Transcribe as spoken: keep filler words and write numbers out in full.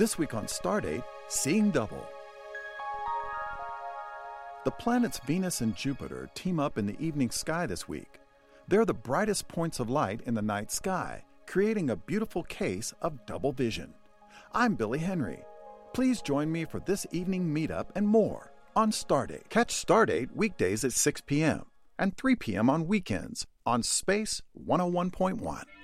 This week on Stardate, seeing double. The planets Venus and Jupiter team up in the evening sky this week. They're the brightest points of light in the night sky, creating a beautiful case of double vision. I'm Billy Henry. Please join me for this evening meetup and more on Stardate. Catch Stardate weekdays at six p.m. and three p.m. on weekends on Space one oh one point one.